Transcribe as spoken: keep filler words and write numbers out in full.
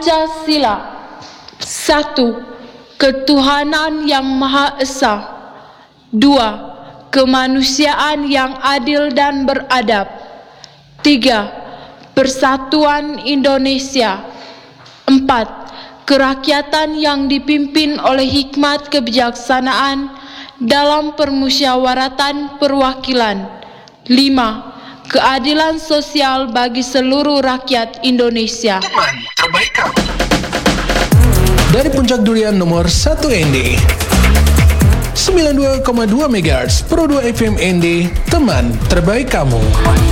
Pancasila. Satu, ketuhanan yang Maha Esa. Dua, kemanusiaan yang adil dan beradab. Tiga, persatuan Indonesia. Empat, kerakyatan yang dipimpin oleh hikmat kebijaksanaan dalam permusyawaratan perwakilan. Lima, keadilan sosial bagi seluruh rakyat Indonesia. Teman terbaik kamu. Dari Puncak Durian nomor satu N D sembilan puluh dua koma dua megahertz Pro dua F M N D, teman terbaik kamu.